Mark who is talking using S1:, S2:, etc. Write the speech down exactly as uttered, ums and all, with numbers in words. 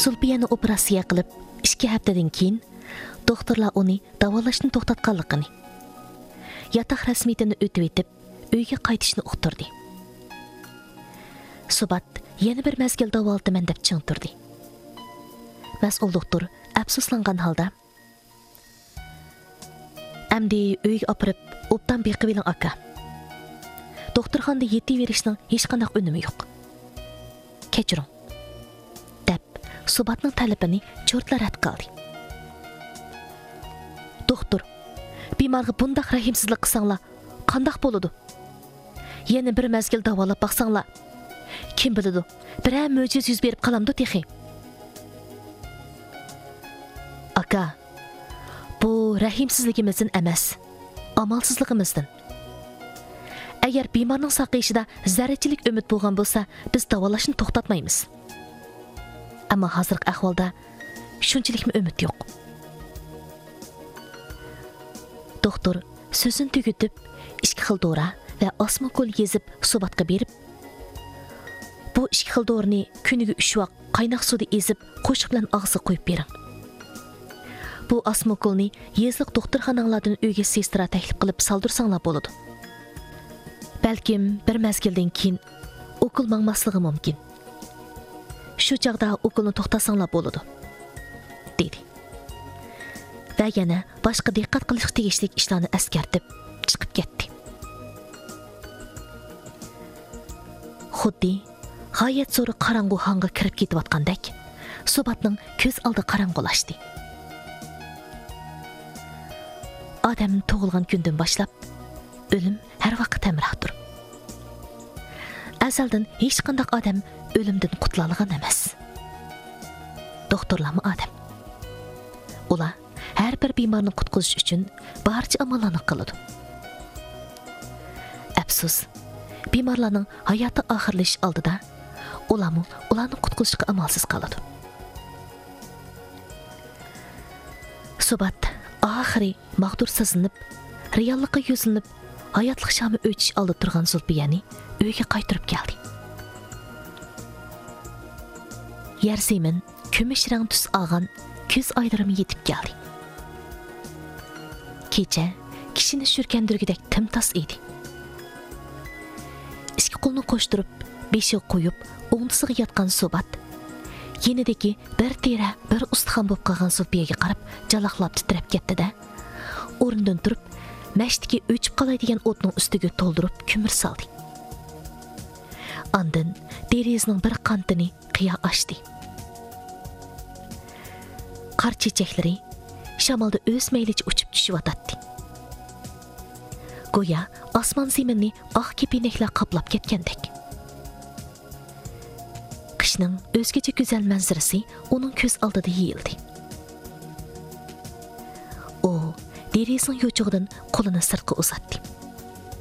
S1: Zulfiyani operatsiya qilib, ikki haftadan keyin doktorlar uni davolashni to'xtatganligini, yotoq rasmiyatini o'tib etib, uyga qaytishni uqtirdi. Subat yana bir mazgil davolataman deb ching turdi. Mas'ul doktor afsuslangan holda: "Amdi uyga opirib, obdan beqib eling aka. Doktorxonada yetaverishning hech qanday unumi yo'q. Kechiring." deb Subatning talabini cho'rtla rad qildi. "Doktor, bemorga bundaq rahimsizlik qilsanglar, qandoq bo'ladi? Yana bir mazgil davolab baqsanglar, kim biladi, bir mo'jiza yuz berib qalamdi texi." "Aka, bu rahimsizligimizdan emas, amalsizligimizdan. Agar bemorning saqayishida zarrachilik umid bo'lgan bo'lsa, biz davolashni to'xtatmaymiz. Ammo hozirgi ahvolda shunchalik umid yo'q." Doktor so'zini tugatib, ikki xil dora va osma ko'l yezib Subatga berib, "Bu ikki xil dorani kuniga uch vaqt qaynoq suvda ezib, qo'shiq bilan og'ziga qo'yib bering. Bu osma ko'lni yezliq doktorxonalardan uyga sestra taklif qilib soldirsanglar bo'ladi. Balkim bir mazgildan keyin o'kil mangmasligi mumkin. Shu chaqda o'kilni to'xtasanglar bo'ladi", dedi. Va yana boshqa diqqat qilish tegishli ishlarni eskartib chiqib ketdi. Xuddi g'oyat zo'r qorong'u xonga kirib ketayotgandek, Subatning ko'z oldi qorong'ulashdi. Odam tug'ilgan kundan boshlab o'lim har vaqt hamrohdir. Azaldan hech qanday odam o'limdan qutulgan emas. Doktorlarmi odam. Ular har bir bemorni qutqizish uchun barcha amallarni qiladi. Afsus, bemorlarning hayoti oxirlash oldida ularni ularni qutqizishga amalsiz qoladi. Subat oxiri mag'dur sizinib, reallikqa yuzlanib, hayotlik shami o'chish oldi turgan Zulfiyani uyga qaytarib keldi. Yer zemin kumush rang tus olgan ko'z oylarimi yetib keldi. Kecha kishini shurkandirgidek timtos edi. Ikki qo'lni qo'shtirib, beshi qo'yib, o'ngdisiga yotgan Subat yenidagi bir tera, bir ustixon bo'lib qolgan Zulfiyaga qarab jaloqlab titrab ketdi-da, o'rnidan turib, mashtga o'chib qolaydigan o'tning ustiga to'ldirib ko'mir soldi. Ondan derazaning bir qantini qiya ochdi. Qor chechaklari shamolda o'z maylicha uchib tushyotdi. Go'yo osmon zaminni oq kepinaklar qoplab ketgandek. Qishning o'zgacha go'zal manzarasi uning ko'z oldida yeyildi. U derazaning yo'chug'idan qo'lini sirtqa uzatdi.